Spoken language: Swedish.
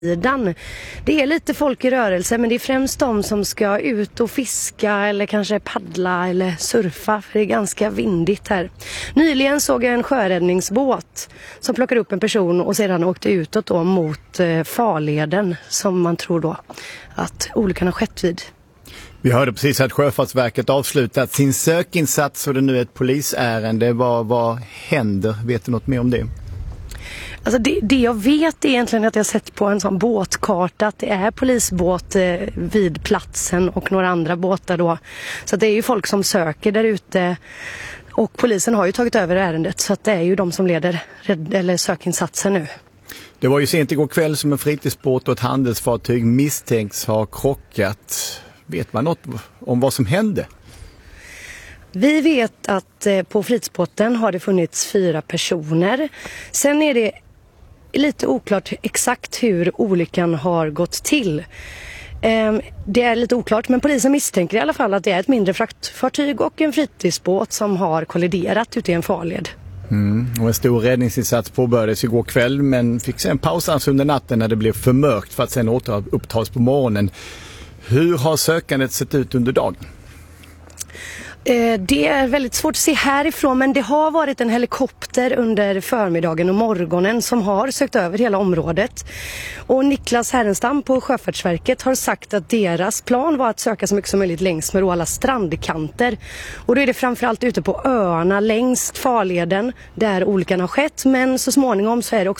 Det är lite folk i rörelse, men det är främst de som ska ut och fiska eller kanske paddla eller surfa, för det är ganska vindigt här. Nyligen såg jag en sjöräddningsbåt som plockade upp en person och sedan åkte utåt då mot farleden som man tror då att olyckan har skett vid. Vi hörde precis att Sjöfartsverket avslutat sin sökinsats och det nu är ett polisärende. Vad händer? Vet du något mer om det? Alltså det jag vet är egentligen att jag sett på en sån båtkarta att det är polisbåt vid platsen och några andra båtar då. Så att det är ju folk som söker där ute och polisen har ju tagit över ärendet, så att det är ju de som leder sökinsatsen nu. Det var ju sent igår kväll som en fritidsbåt och ett handelsfartyg misstänks ha krockat. Vet man något om vad som hände? Vi vet att på fritidsbåten har det funnits 4 personer. Sen är det lite oklart exakt hur olyckan har gått till. Det är lite oklart, men polisen misstänker i alla fall att det är ett mindre fraktfartyg och en fritidsbåt som har kolliderat ute i en farled. Och en stor räddningsinsats påbörjades igår kväll men fick sen pausas under natten när det blev för mörkt för att sen återupptas på morgonen. Hur har sökandet sett ut under dagen? Det är väldigt svårt att se härifrån, men det har varit en helikopter under förmiddagen och morgonen som har sökt över hela området. Och Niklas Härenstam på Sjöfartsverket har sagt att deras plan var att söka så mycket som möjligt längs med alla strandkanter. Och då är det framförallt ute på öarna längs farleden där olyckan har skett, men så småningom så är det också